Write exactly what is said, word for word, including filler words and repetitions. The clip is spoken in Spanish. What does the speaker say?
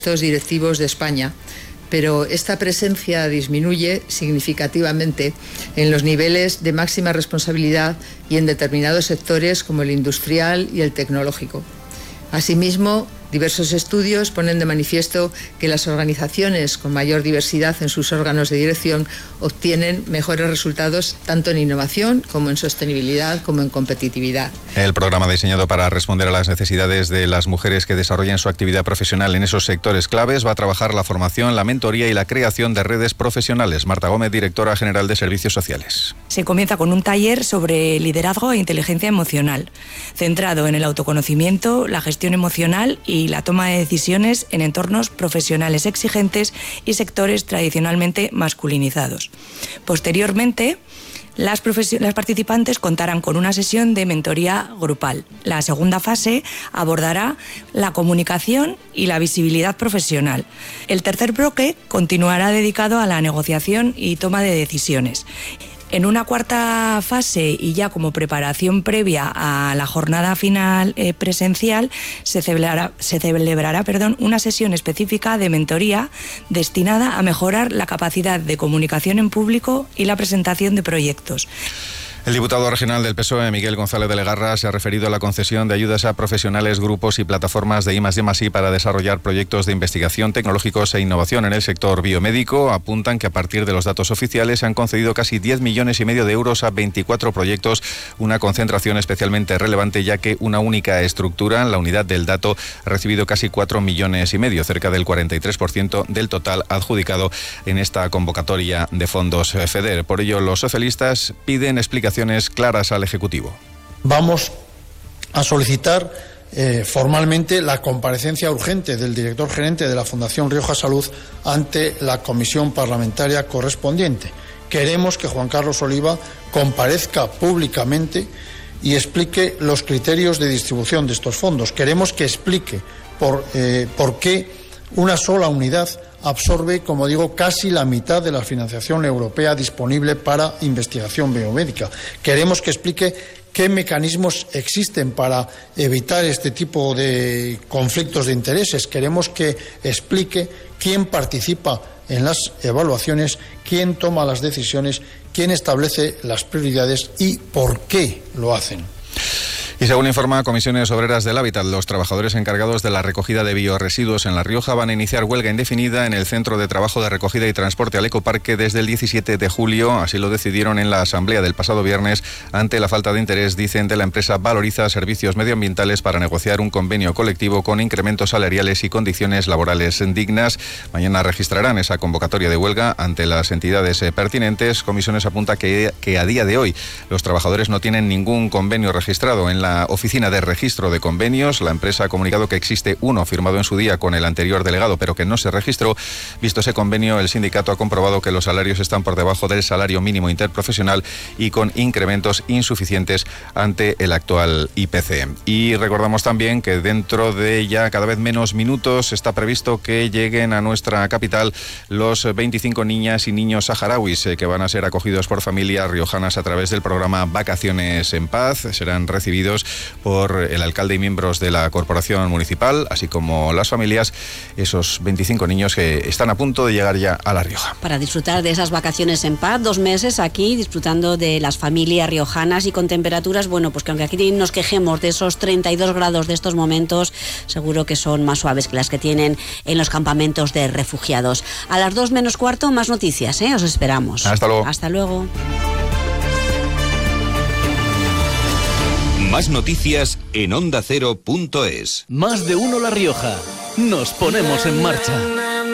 directivos de España, pero esta presencia disminuye significativamente en los niveles de máxima responsabilidad y en determinados sectores como el industrial y el tecnológico. Asimismo, diversos estudios ponen de manifiesto que las organizaciones con mayor diversidad en sus órganos de dirección obtienen mejores resultados tanto en innovación como en sostenibilidad como en competitividad. El programa diseñado para responder a las necesidades de las mujeres que desarrollan su actividad profesional en esos sectores claves va a trabajar la formación, la mentoría y la creación de redes profesionales. Marta Gómez, directora general de Servicios Sociales. Se comienza con un taller sobre liderazgo e inteligencia emocional, centrado en el autoconocimiento, la gestión emocional y y la toma de decisiones en entornos profesionales exigentes y sectores tradicionalmente masculinizados. Posteriormente, Las, las participantes contarán con una sesión de mentoría grupal. La segunda fase abordará la comunicación y la visibilidad profesional. El tercer bloque continuará dedicado a la negociación y toma de decisiones. En una cuarta fase y ya como preparación previa a la jornada final eh, presencial se celebrará, se celebrará perdón, una sesión específica de mentoría destinada a mejorar la capacidad de comunicación en público y la presentación de proyectos. El diputado regional del P S O E, Miguel González de Legarra, se ha referido a la concesión de ayudas a profesionales, grupos y plataformas de I más D más I para desarrollar proyectos de investigación tecnológicos e innovación en el sector biomédico. Apuntan que a partir de los datos oficiales se han concedido casi diez millones y medio de euros a veinticuatro proyectos, una concentración especialmente relevante ya que una única estructura, la unidad del dato, ha recibido casi cuatro millones y medio, cerca del cuarenta y tres por ciento del total adjudicado en esta convocatoria de fondos FEDER. Por ello, los socialistas piden explicaciones claras al Ejecutivo. Vamos a solicitar eh, formalmente la comparecencia urgente del director gerente de la Fundación Rioja Salud ante la comisión parlamentaria correspondiente. Queremos que Juan Carlos Oliva comparezca públicamente y explique los criterios de distribución de estos fondos. Queremos que explique por, eh, por qué una sola unidad absorbe, como digo, casi la mitad de la financiación europea disponible para investigación biomédica. Queremos que explique qué mecanismos existen para evitar este tipo de conflictos de intereses. Queremos que explique quién participa en las evaluaciones, quién toma las decisiones, quién establece las prioridades y por qué lo hacen. Y según informa Comisiones Obreras del Hábitat, los trabajadores encargados de la recogida de biorresiduos en La Rioja van a iniciar huelga indefinida en el Centro de Trabajo de Recogida y Transporte al Ecoparque desde el diecisiete de julio. Así lo decidieron en la asamblea del pasado viernes ante la falta de interés, dicen, de la empresa Valoriza Servicios Medioambientales para negociar un convenio colectivo con incrementos salariales y condiciones laborales dignas. Mañana registrarán esa convocatoria de huelga ante las entidades pertinentes. Comisiones apunta que, que a día de hoy los trabajadores no tienen ningún convenio registrado en la Oficina de Registro de Convenios. La empresa ha comunicado que existe uno firmado en su día con el anterior delegado, pero que no se registró. Visto ese convenio, el sindicato ha comprobado que los salarios están por debajo del salario mínimo interprofesional y con incrementos insuficientes ante el actual I P C. Y recordamos también que dentro de ya cada vez menos minutos está previsto que lleguen a nuestra capital los veinticinco niñas y niños saharauis que van a ser acogidos por familias riojanas a través del programa Vacaciones en Paz. Serán recibidos por el alcalde y miembros de la corporación municipal, así como las familias, esos veinticinco niños que están a punto de llegar ya a La Rioja. Para disfrutar de esas vacaciones en paz, dos meses aquí disfrutando de las familias riojanas y con temperaturas, bueno, pues que aunque aquí nos quejemos de esos treinta y dos grados de estos momentos, seguro que son más suaves que las que tienen en los campamentos de refugiados. A las dos menos cuarto, más noticias, ¿eh? Os esperamos. Hasta luego. Hasta luego. Más noticias en onda cero punto es. Más de uno La Rioja. Nos ponemos en marcha.